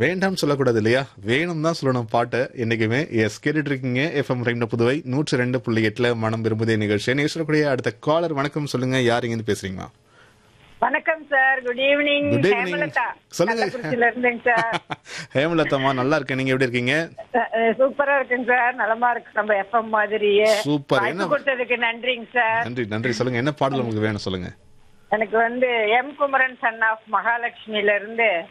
வேண்டாம்னு சொல்லக்கூடாது இல்லையா? வேணும் தான் சொல்லணும் பாட்டு என்னைக்குமே. எஸ் கேட்டுட்டு இருக்கீங்க எஃப்எம் ரெயின்போ புதுவை 102.8 மனம் விரும்புதே நிகழ்ச்சி. நேசக்கூடிய அடுத்த காலர் வணக்கம் சொல்லுங்க. யார் இருந்து பேசுறீங்க? வணக்கம் sir. Good evening. Good evening. Hemalatha சொல்லுங்க. கள்ளக்குறிச்சியில இருந்தேங்க சார். ஹேமலதாமா நல்லா இருக்கேன். நீங்க எப்படி இருக்கீங்க? சூப்பரா இருக்குங்க சார். நலமா இருக்கு நம்ம எஃப்எம் மாதிரியே. சூப்பர். வாய்ப்பு என்ன கொடுத்ததுக்கு நன்றிங்க சார். நன்றி நன்றி. சொல்லுங்க என்ன பாடல் உங்களுக்கு வேணும் சொல்லுங்க. எனக்கு எம் குமரன் சன் ஆஃப் மகாலட்சுமியில இருந்து